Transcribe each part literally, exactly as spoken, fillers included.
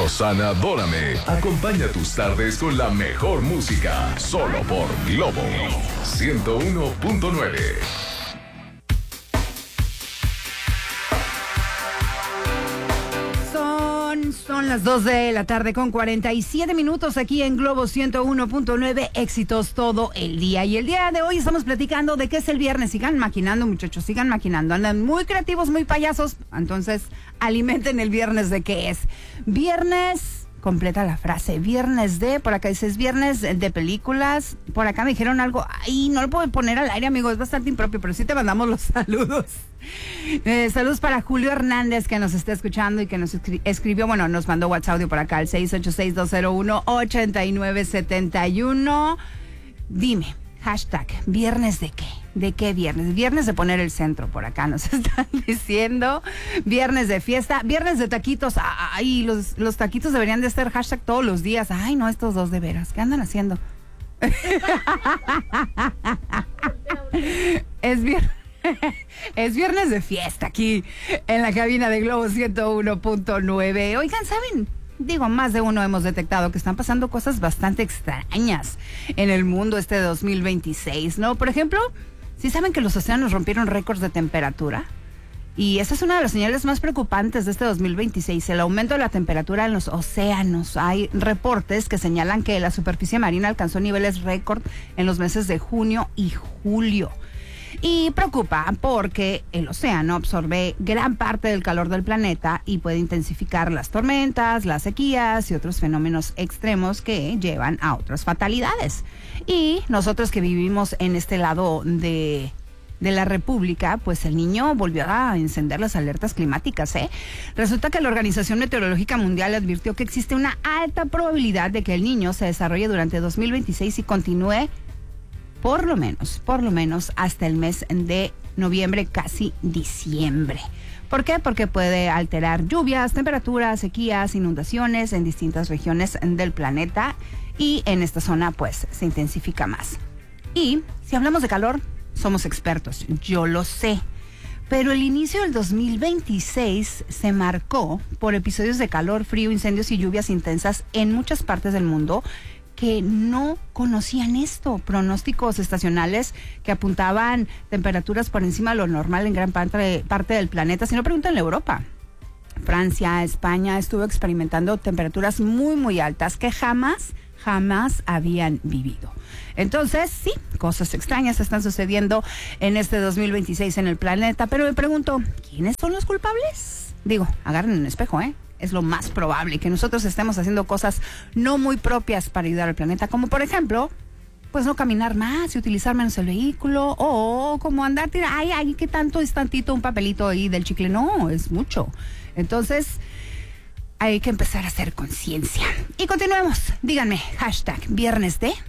Rosana Adórame acompaña tus tardes con la mejor música, solo por Globo ciento uno punto nueve. Son las dos de la tarde con cuarenta y siete minutos aquí en Globo ciento uno punto nueve, éxitos todo el día. Y el día de hoy estamos platicando de qué es el viernes. Sigan maquinando, muchachos, sigan maquinando. Andan muy creativos, muy payasos. Entonces, alimenten el viernes de qué es. Viernes, completa la frase, viernes de, por acá dices, viernes de películas. Por acá me dijeron algo, ay, no lo puedo poner al aire, amigo, es bastante impropio, pero sí te mandamos los saludos. Eh, saludos para Julio Hernández, que nos está escuchando y que nos escri- escribió, bueno, nos mandó WhatsApp audio por acá al seis ocho seis, dos cero uno, ocho nueve siete uno. Dime, hashtag, ¿viernes de qué? ¿De qué viernes? Viernes de poner el centro, por acá nos están diciendo. Viernes de fiesta, viernes de taquitos. Ay, los, los taquitos deberían de ser hashtag todos los días. Ay, no, estos dos de veras, ¿qué andan haciendo? Es viernes. Es viernes de fiesta aquí en la cabina de Globo ciento uno punto nueve. Oigan, ¿saben? Digo, más de uno hemos detectado que están pasando cosas bastante extrañas en el mundo este dos mil veintiséis, ¿no? Por ejemplo, ¿sí saben que los océanos rompieron récords de temperatura? Y esa es una de las señales más preocupantes de este dos mil veintiséis, el aumento de la temperatura en los océanos. Hay reportes que señalan que la superficie marina alcanzó niveles récord en los meses de junio y julio. Y preocupa porque el océano absorbe gran parte del calor del planeta y puede intensificar las tormentas, las sequías y otros fenómenos extremos que llevan a otras fatalidades. Y nosotros que vivimos en este lado de, de la República, pues el Niño volvió a encender las alertas climáticas, ¿eh? Resulta que la Organización Meteorológica Mundial advirtió que existe una alta probabilidad de que el Niño se desarrolle durante dos mil veintiséis y continúe por lo menos, por lo menos hasta el mes de noviembre, casi diciembre. ¿Por qué? Porque puede alterar lluvias, temperaturas, sequías, inundaciones en distintas regiones del planeta y en esta zona pues se intensifica más. Y si hablamos de calor, somos expertos, yo lo sé. Pero el inicio del dos mil veintiséis se marcó por episodios de calor, frío, incendios y lluvias intensas en muchas partes del mundo que no conocían esto. Pronósticos estacionales que apuntaban temperaturas por encima de lo normal en gran parte, parte del planeta. Si no, pregúntenle a Europa. Francia, España estuvo experimentando temperaturas muy, muy altas que jamás, jamás habían vivido. Entonces, sí, cosas extrañas están sucediendo en este dos mil veintiséis en el planeta. Pero me pregunto, ¿quiénes son los culpables? Digo, agarren un espejo, ¿eh? Es lo más probable que nosotros estemos haciendo cosas no muy propias para ayudar al planeta, como por ejemplo, pues no caminar más y utilizar menos el vehículo, o como andar, tira, ay, ay, ¿qué tanto es tantito un papelito ahí del chicle? No, es mucho. Entonces, hay que empezar a hacer conciencia. Y continuemos. Díganme, hashtag viernes de...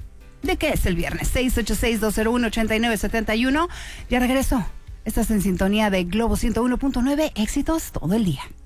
¿De qué es el viernes? seis ocho seis, dos cero uno, ocho nueve siete uno. Ya regreso. Estás en sintonía de Globo ciento uno punto nueve, éxitos todo el día.